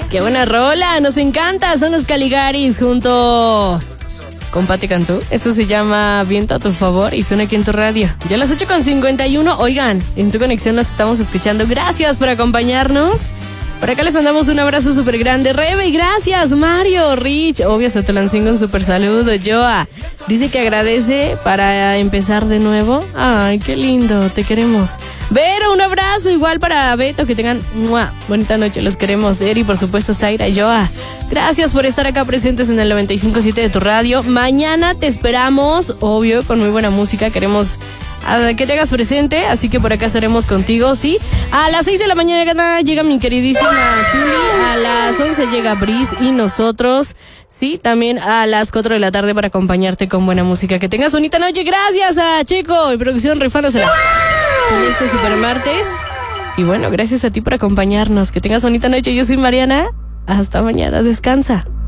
Qué buena rola, nos encanta. Son los Caligaris junto con Pati Cantú. Esto se llama Viento a tu favor y suena aquí en tu radio. Ya a las 8:51. Oigan, en tu conexión nos estamos escuchando. Gracias por acompañarnos. Por acá les mandamos un abrazo súper grande. Rebe, gracias. Mario, Rich, obvio, Sotolancingo, un súper saludo. Joa dice que agradece para empezar de nuevo. Ay, qué lindo, te queremos. Vero, un abrazo igual para Beto, que tengan bonita noche, los queremos. Eri, por supuesto, Zaira, Joa, gracias por estar acá presentes en el 95.7 de tu radio. Mañana te esperamos, obvio, con muy buena música. Queremos que te hagas presente, así que por acá estaremos contigo, ¿sí? A las 6 de la mañana llega mi queridísima Cindy, a las 11 llega Brice y nosotros, sí, también a las 4 de la tarde para acompañarte con buena música. Que tengas bonita noche, gracias a Checo y producción rifándosela en este super martes. Y bueno, gracias a ti por acompañarnos, que tengas bonita noche. Yo soy Mariana, hasta mañana, descansa.